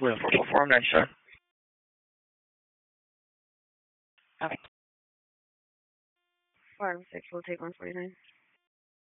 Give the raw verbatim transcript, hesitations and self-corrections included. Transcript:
Well, four four four, I'm not sure. Okay. Four six, we'll take one forty nine.